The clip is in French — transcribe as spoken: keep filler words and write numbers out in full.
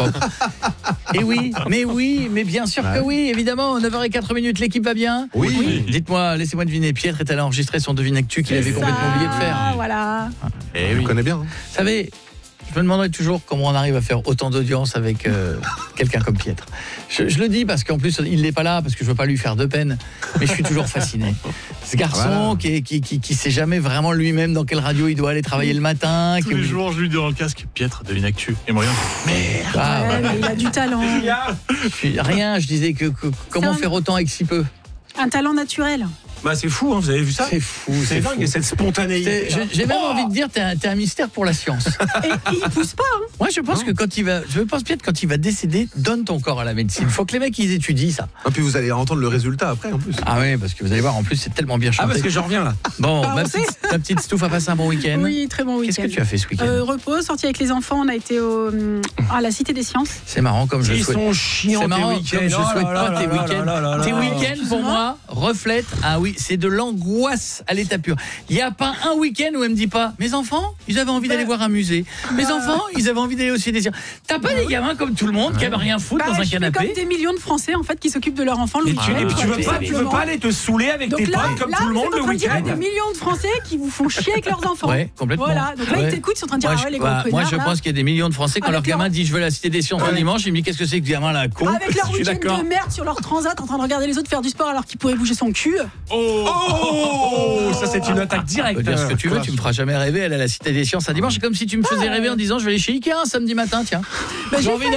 Et oui, mais oui, mais bien sûr que oui, évidemment. neuf heures zéro quatre minutes, l'équipe va bien? Oui. oui. Dites-moi, laissez-moi deviner, Pietre est allé enregistrer son Devine Actu qu'il avait complètement oublié de faire. Ah, voilà. Et oui. Je connais bien. Hein. Vous savez, je me demanderais toujours comment on arrive à faire autant d'audience avec euh, quelqu'un comme Pietre. Je, je le dis parce qu'en plus, il n'est pas là, parce que je veux pas lui faire de peine, mais je suis toujours fasciné. Ce garçon voilà. qui, est, qui, qui, qui sait jamais vraiment lui-même dans quelle radio il doit aller travailler le matin. Tous qui... les jours, je lui dis dans le casque, Pietre, Devine Actu. Et moi, rien. Merde. Ah, ouais, mais il a du talent. Je suis, rien, je disais que, que comment un... faire autant avec si peu. Un talent naturel. Bah c'est fou, hein, vous avez vu ça? C'est fou, c'est, c'est dingue, fou. Et cette spontanéité. C'est, j'ai même oh envie de dire, t'es un, t'es un mystère pour la science. Et il pousse pas. Hein. Moi, je pense non. que quand il va, je pense Pietre, quand il va décéder, donne ton corps à la médecine. Il faut que les mecs ils étudient ça. Et puis vous allez entendre le résultat après en plus. Ah oui, parce que vous allez voir, en plus c'est tellement bien chanté. Ah parce que j'en reviens là. Bon, ah, ma petite, ta petite Stouff a passé un bon week-end. Oui, très bon week-end. Qu'est-ce que tu as fait ce week-end? euh, Repos, sorti avec les enfants, on a été au, à la Cité des Sciences. C'est marrant comme je Ils souhaite. sont chiants c'est marrant tes week-ends. comme je souhaite oh là pas là tes là week-ends. là là là Tes là week-ends pour moi reflètent, ah oui, c'est de l'angoisse à l'état pur. Il n'y a pas un week-end où elle me dit pas, mes enfants, ils avaient envie d'aller voir un musée. Mes enfants, ils avaient envie d'aller au Cité des Sciences. T'as pas des gamins comme tout le monde qui aiment rien foutre bah, dans un je canapé? comme des millions de Français en fait qui s'occupent de leur enfant le week-end. Et puis tu veux pas, tu veux pas aller te saouler avec donc tes là, potes comme là, tout le monde le week-end? Il y a des millions de Français qui vous font chier avec leurs enfants. Ouais, complètement. Voilà, donc là ouais. ils t'écoutent, ils sont en train de dire moi, ah ouais, les bah, gros connards. Moi je là. pense qu'il y a des millions de Français quand avec leur gamin leur... dit je veux la Cité des Sciences ouais. un dimanche, il me dit qu'est-ce que c'est que ce gamin là con? Avec leur week-end de merde sur leur transat en train de regarder les autres faire du sport alors qu'ils pourraient bouger son cul. Oh, oh ça c'est une attaque directe. Tu peux dire ce que tu veux, tu me feras jamais rêver aller à la Cité des Sciences un dimanche. C'est comme si tu me faisais rêver en disant je vais aller chez Ikea un samedi matin, tiens. Bah, j'ai envie